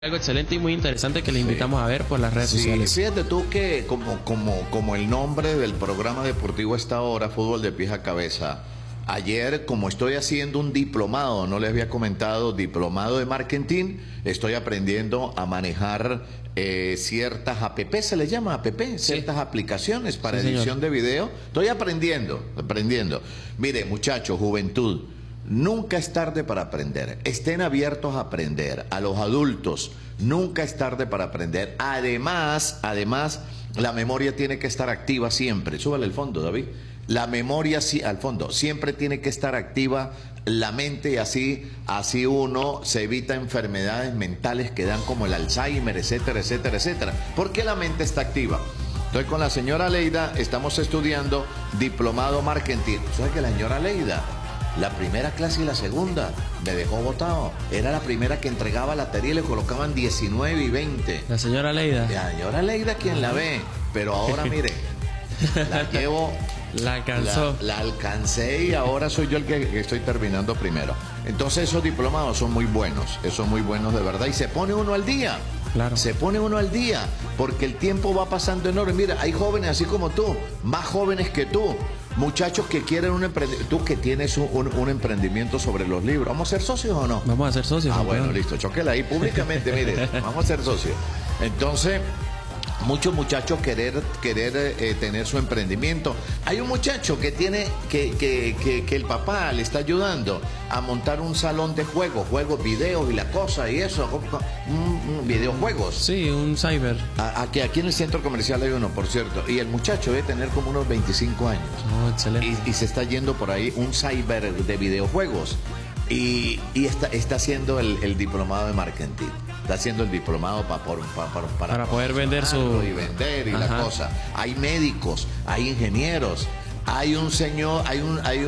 Algo excelente y muy interesante que le invitamos a ver por las redes sociales. Fíjate tú que como el nombre del programa deportivo está ahora, Fútbol de Pies a Cabeza. Ayer, como estoy haciendo un diplomado, no les había comentado, diplomado de marketing, estoy aprendiendo a manejar ciertas app, se les llama app, ciertas aplicaciones para edición de video. Estoy aprendiendo. Mire, muchachos, juventud, nunca es tarde para aprender. Estén abiertos a aprender. A los adultos, nunca es tarde para aprender. Además, la memoria tiene que estar activa siempre. Súbale el fondo, David. La memoria al fondo siempre tiene que estar activa la mente, y así uno se evita enfermedades mentales que dan como el Alzheimer, etcétera, etcétera, etcétera. Porque la mente está activa. Entonces, con la señora Leida estamos estudiando diplomado marketing. ¿Sabes que la señora Leida, la primera clase y la segunda, me dejó botado? Era la primera que entregaba la tarea y le colocaban 19 y 20. La señora Leida. La señora Leida, quien la ve. Pero ahora, mire, la llevo... La alcanzó. La alcancé y ahora soy yo el que estoy terminando primero. Entonces esos diplomados son muy buenos de verdad. Y se pone uno al día. Claro. Se pone uno al día, porque el tiempo va pasando enorme. Mira, hay jóvenes así como tú, más jóvenes que tú, muchachos que quieren un emprendimiento. Tú que tienes un emprendimiento sobre los libros. ¿Vamos a ser socios o no? Vamos a ser socios. Bueno, listo, choquela ahí públicamente, mire, vamos a ser socios. Entonces, muchos muchachos querer tener su emprendimiento. Hay un muchacho que tiene que el papá le está ayudando a montar un salón de juegos, videos y la cosa y eso, videojuegos. Sí, un cyber. Aquí en el centro comercial hay uno, por cierto, y el muchacho debe tener como unos 25 años. Oh, excelente. Y se está yendo por ahí un cyber de videojuegos y está haciendo el diplomado de marketing. Está haciendo el diplomado para poder vender y vender y la cosa. Hay médicos, hay ingenieros, hay un señor, hay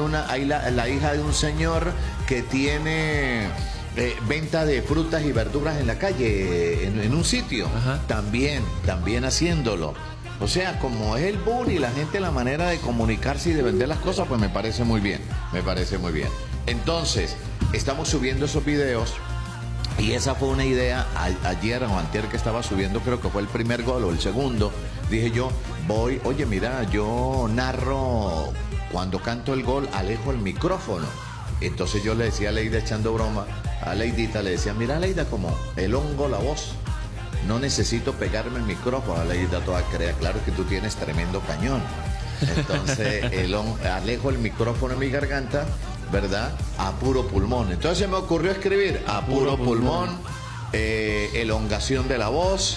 la hija de un señor que tiene venta de frutas y verduras en la calle, en un sitio. También haciéndolo. O sea, como es el boom y la gente, la manera de comunicarse y de vender las cosas, pues me parece muy bien. Entonces, estamos subiendo esos videos. Y esa fue una idea ayer o antier que estaba subiendo, creo que fue el primer gol o el segundo. Dije yo, oye, mira, yo narro cuando canto el gol, alejo el micrófono. Entonces yo le decía a Leida, echando broma, a Leidita le decía, mira Leida, como el hongo la voz, no necesito pegarme el micrófono. A Leida toda crea, claro que tú tienes tremendo cañón. Entonces alejo el micrófono en mi garganta, ¿verdad? A puro pulmón. Entonces se me ocurrió escribir a puro pulmón, elongación de la voz,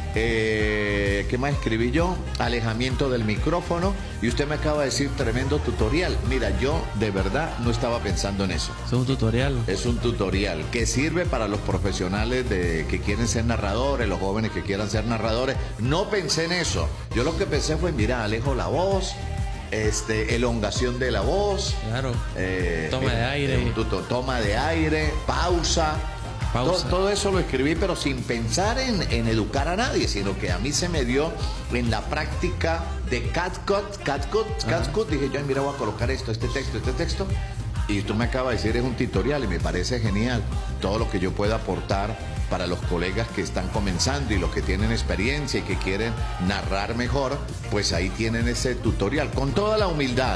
¿qué más escribí yo? Alejamiento del micrófono. Y usted me acaba de decir tremendo tutorial. Mira, yo de verdad no estaba pensando en eso. Es un tutorial. Es un tutorial que sirve para los profesionales que quieren ser narradores, los jóvenes que quieran ser narradores. No pensé en eso. Yo lo que pensé fue, mira, alejo la voz, elongación de la voz, claro, toma de aire, toma de aire, pausa. Todo eso lo escribí, pero sin pensar en educar a nadie, sino que a mí se me dio en la práctica de CapCut. Dije yo, mira, voy a colocar este texto, y tú me acabas de decir, es un tutorial y me parece genial todo lo que yo pueda aportar para los colegas que están comenzando y los que tienen experiencia y que quieren narrar mejor. Pues ahí tienen ese tutorial, con toda la humildad,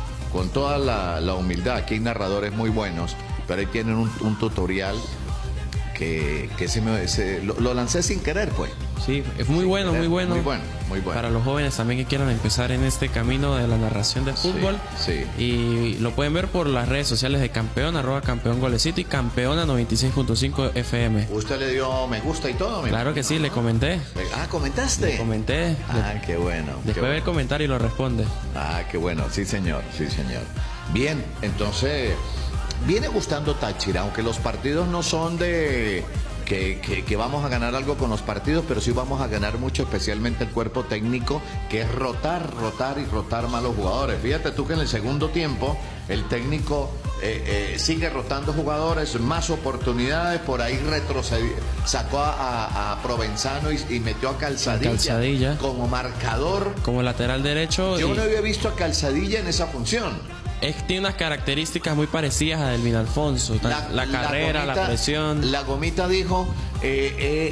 aquí hay narradores muy buenos, pero ahí tienen un tutorial que lo lancé sin querer, pues. Sí, es muy bueno. Muy bueno. Para los jóvenes también que quieran empezar en este camino de la narración de fútbol. Sí. Y lo pueden ver por las redes sociales de Campeón, @CampeónGolecito y Campeona 96.5 FM. ¿Usted le dio me gusta y todo? Claro que sí, le comenté. ¿Comentaste? Le comenté. Qué bueno. Después ve el comentario y lo responde. Qué bueno. Sí, señor. Bien, entonces viene gustando Táchira, aunque los partidos no son de que vamos a ganar algo con los partidos, pero sí vamos a ganar mucho, especialmente el cuerpo técnico, que es rotar más los jugadores. Fíjate tú que en el segundo tiempo el técnico sigue rotando jugadores, más oportunidades, por ahí sacó a Provenzano y metió a Calzadilla como marcador. Como lateral derecho. Yo no había visto a Calzadilla en esa función. tiene unas características muy parecidas a Delvin Alfonso. La carrera, gomita, la presión. La gomita dijo,